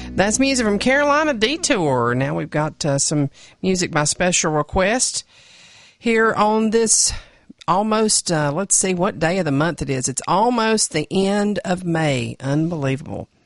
That's music from Carolina Detour. Now we've got some music by special request here on this almost, let's see what day of the month it is. It's almost the end of May. Unbelievable.